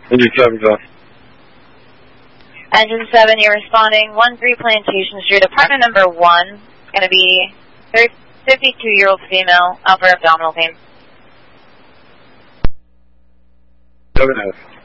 Engine 7, John. Engine 7, you're responding. 13 Plantation Street, apartment number 1. It's going to be 52-year-old female, upper abdominal pain. 7F.